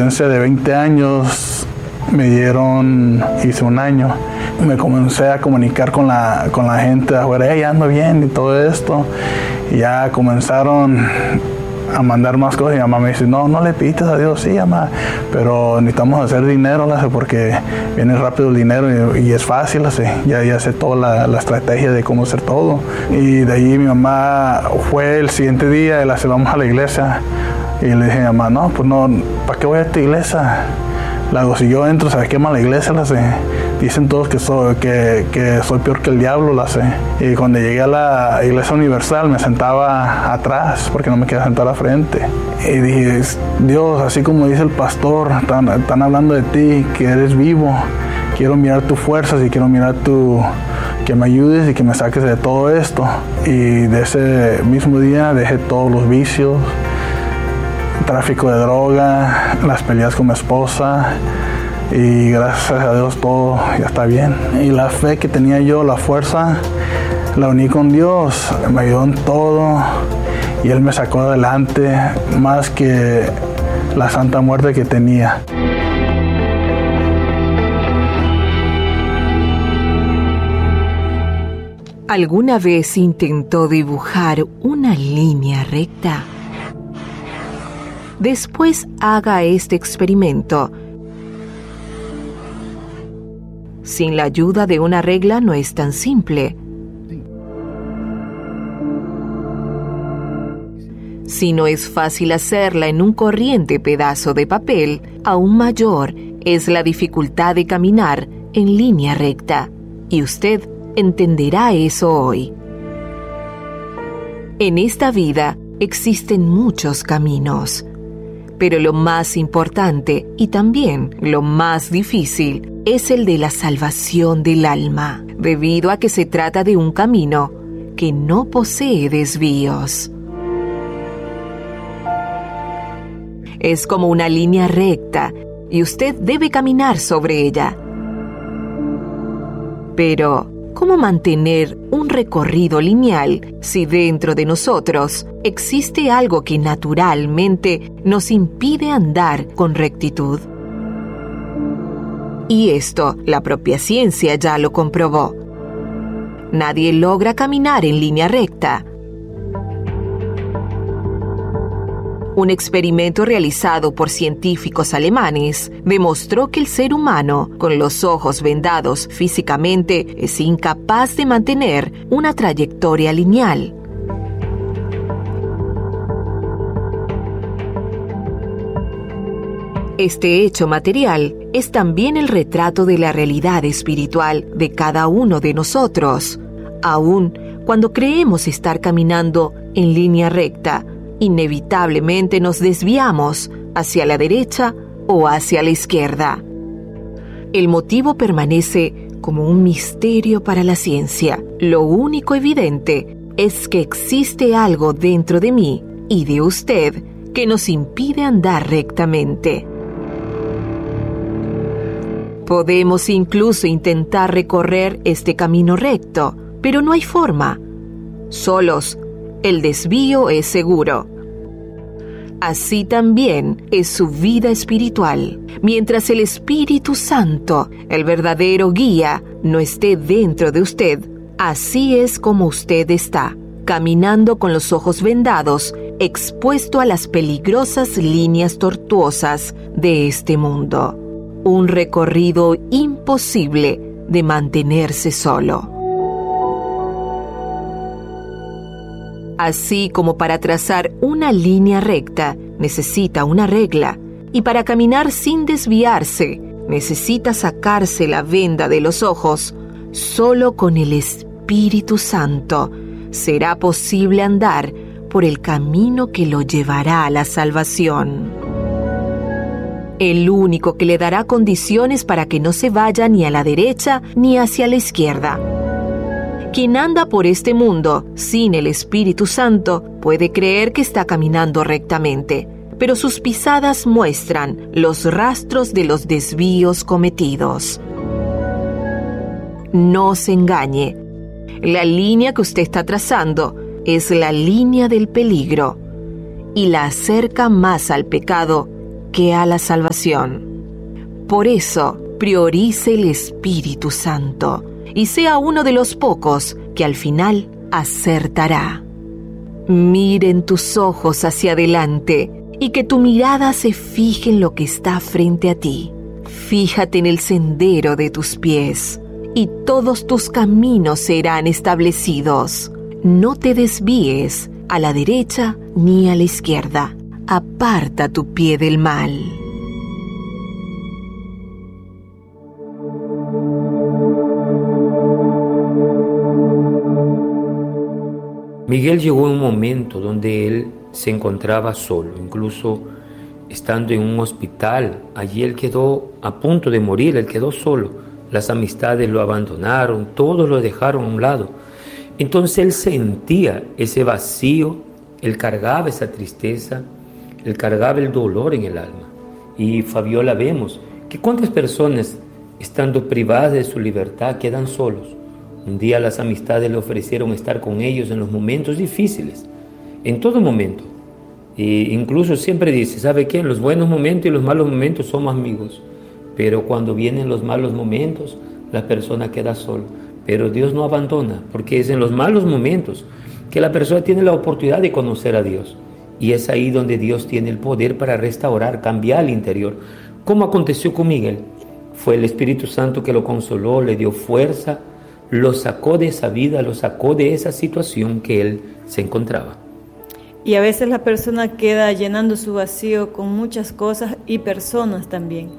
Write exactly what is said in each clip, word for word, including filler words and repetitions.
licencia de veinte años me dieron, hice un año. Me comencé a comunicar con la, con la gente de afuera, hey, ando bien y todo esto. Y ya comenzaron a mandar más cosas. Y mamá me dice, no, no le pides a Dios, sí, mamá, pero necesitamos hacer dinero, la sé, porque viene rápido el dinero y, y es fácil, la sé. Ya, ya sé toda la, la estrategia de cómo hacer todo. Y de ahí mi mamá fue el siguiente día y la vamos a la iglesia. Y le dije a mi mamá, no, pues no, ¿para qué voy a esta iglesia? La hago, si yo entro, ¿sabes qué más la iglesia? La sé. Dicen todos que soy, que, que soy peor que el diablo, la sé. Y cuando llegué a la iglesia universal me sentaba atrás porque no me quería sentar a frente. Y dije, Dios, así como dice el pastor, están, están hablando de ti, que eres vivo. Quiero mirar tus fuerzas y quiero mirar tu, que me ayudes y que me saques de todo esto. Y de ese mismo día dejé todos los vicios, tráfico de droga, las peleas con mi esposa. Y gracias a Dios todo ya está bien. Y la fe que tenía yo, la fuerza, la uní con Dios. Me ayudó en todo. Y Él me sacó adelante más que la santa muerte que tenía. ¿Alguna vez intentó dibujar una línea recta? Después haga este experimento. Sin la ayuda de una regla no es tan simple. Si no es fácil hacerla en un corriente pedazo de papel, aún mayor es la dificultad de caminar en línea recta. Y usted entenderá eso hoy. En esta vida existen muchos caminos, pero lo más importante y también lo más difícil es el de la salvación del alma, debido a que se trata de un camino que no posee desvíos. Es como una línea recta y usted debe caminar sobre ella. Pero, ¿cómo mantener un recorrido lineal si dentro de nosotros existe algo que naturalmente nos impide andar con rectitud? Y esto, la propia ciencia ya lo comprobó. Nadie logra caminar en línea recta. Un experimento realizado por científicos alemanes demostró que el ser humano, con los ojos vendados físicamente, es incapaz de mantener una trayectoria lineal. Este hecho material es también el retrato de la realidad espiritual de cada uno de nosotros. Aun cuando creemos estar caminando en línea recta, inevitablemente nos desviamos hacia la derecha o hacia la izquierda. El motivo permanece como un misterio para la ciencia. Lo único evidente es que existe algo dentro de mí y de usted que nos impide andar rectamente. Podemos incluso intentar recorrer este camino recto, pero no hay forma. Solos, el desvío es seguro. Así también es su vida espiritual. Mientras el Espíritu Santo, el verdadero guía, no esté dentro de usted, así es como usted está, caminando con los ojos vendados, expuesto a las peligrosas líneas tortuosas de este mundo. Un recorrido imposible de mantenerse solo. Así como para trazar una línea recta necesita una regla, y para caminar sin desviarse necesita sacarse la venda de los ojos, solo con el Espíritu Santo será posible andar por el camino que lo llevará a la salvación. El único que le dará condiciones para que no se vaya ni a la derecha ni hacia la izquierda. Quien anda por este mundo sin el Espíritu Santo puede creer que está caminando rectamente, pero sus pisadas muestran los rastros de los desvíos cometidos. No se engañe. La línea que usted está trazando es la línea del peligro y la acerca más al pecado que a la salvación. Por eso, priorice el Espíritu Santo y sea uno de los pocos que al final acertará. Miren tus ojos hacia adelante y que tu mirada se fije en lo que está frente a ti. Fíjate en el sendero de tus pies y todos tus caminos serán establecidos. No te desvíes a la derecha ni a la izquierda. Aparta tu pie del mal. Miguel llegó en un momento donde él se encontraba solo, incluso estando en un hospital. Allí él quedó a punto de morir, él quedó solo. Las amistades lo abandonaron, todos lo dejaron a un lado. Entonces él sentía ese vacío, él cargaba esa tristeza, él cargaba el dolor en el alma. Y Fabiola, vemos que cuántas personas, estando privadas de su libertad, quedan solos. Un día las amistades le ofrecieron estar con ellos en los momentos difíciles, en todo momento. E incluso siempre dice, ¿sabe qué? En los buenos momentos y los malos momentos somos amigos. Pero cuando vienen los malos momentos, la persona queda sola. Pero Dios no abandona, porque es en los malos momentos que la persona tiene la oportunidad de conocer a Dios. Y es ahí donde Dios tiene el poder para restaurar, cambiar el interior. ¿Cómo aconteció con Miguel? Fue el Espíritu Santo que lo consoló, le dio fuerza, lo sacó de esa vida, lo sacó de esa situación que él se encontraba. Y a veces la persona queda llenando su vacío con muchas cosas y personas también,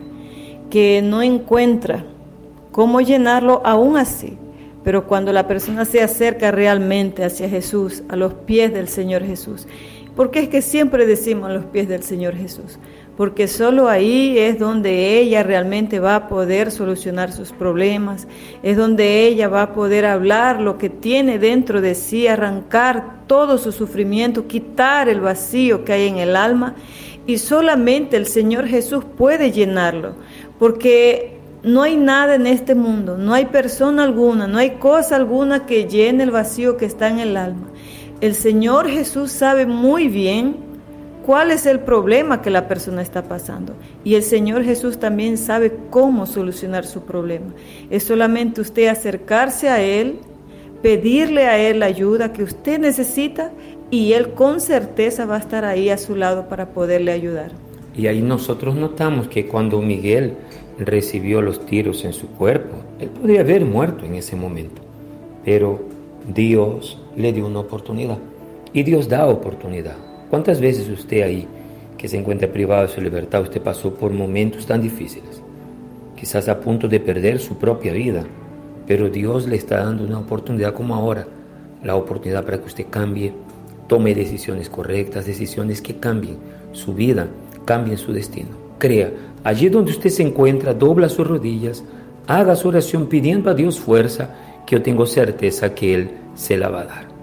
que no encuentra cómo llenarlo aún así. Pero cuando la persona se acerca realmente hacia Jesús, a los pies del Señor Jesús, ¿por qué es que siempre decimos a los pies del Señor Jesús? Porque solo ahí es donde ella realmente va a poder solucionar sus problemas, es donde ella va a poder hablar lo que tiene dentro de sí, arrancar todo su sufrimiento, quitar el vacío que hay en el alma, y solamente el Señor Jesús puede llenarlo, porque no hay nada en este mundo, no hay persona alguna, no hay cosa alguna que llene el vacío que está en el alma. El Señor Jesús sabe muy bien cuál es el problema que la persona está pasando. Y el Señor Jesús también sabe cómo solucionar su problema. Es solamente usted acercarse a Él, pedirle a Él la ayuda que usted necesita, y Él con certeza va a estar ahí a su lado para poderle ayudar. Y ahí nosotros notamos que cuando Miguel recibió los tiros en su cuerpo, él podría haber muerto en ese momento. Pero Dios le dio una oportunidad. Y Dios da oportunidad. ¿Cuántas veces usted ahí, que se encuentra privado de su libertad, usted pasó por momentos tan difíciles? Quizás a punto de perder su propia vida, pero Dios le está dando una oportunidad como ahora, la oportunidad para que usted cambie, tome decisiones correctas, decisiones que cambien su vida, cambien su destino. Crea, allí donde usted se encuentra, dobla sus rodillas, haga su oración pidiendo a Dios fuerza, que yo tengo certeza que Él se la va a dar.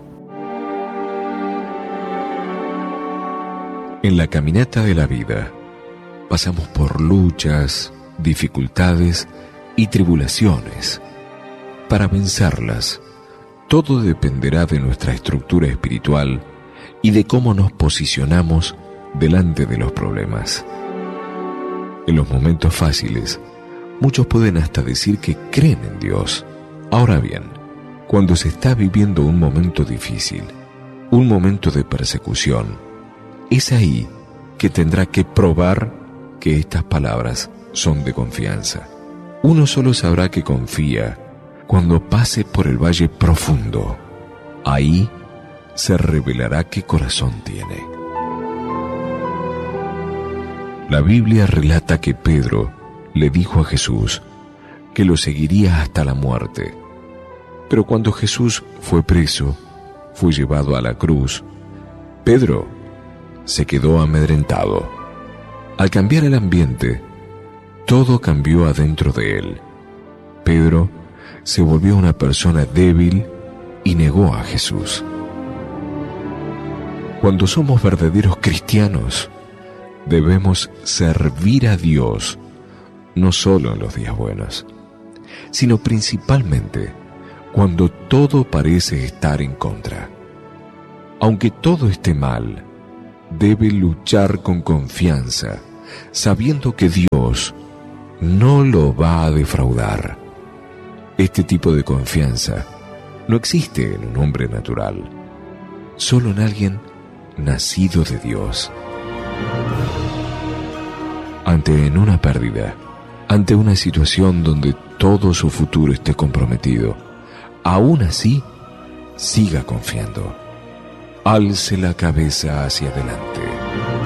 En la caminata de la vida pasamos por luchas, dificultades y tribulaciones. Para vencerlas, todo dependerá de nuestra estructura espiritual y de cómo nos posicionamos delante de los problemas. En los momentos fáciles, muchos pueden hasta decir que creen en Dios. Ahora bien, cuando se está viviendo un momento difícil, un momento de persecución, es ahí que tendrá que probar que estas palabras son de confianza. Uno solo sabrá que confía cuando pase por el valle profundo. Ahí se revelará qué corazón tiene. La Biblia relata que Pedro le dijo a Jesús que lo seguiría hasta la muerte. Pero cuando Jesús fue preso, fue llevado a la cruz, Pedro se quedó amedrentado. Al cambiar el ambiente, todo cambió adentro de él. Pedro se volvió una persona débil y negó a Jesús. Cuando somos verdaderos cristianos, debemos servir a Dios, no solo en los días buenos, sino principalmente cuando todo parece estar en contra. Aunque todo esté mal, debe luchar con confianza, sabiendo que Dios no lo va a defraudar. Este tipo de confianza no existe en un hombre natural, solo en alguien nacido de Dios. Ante en una pérdida, ante una situación donde todo su futuro esté comprometido, aún así, siga confiando. Alce la cabeza hacia adelante.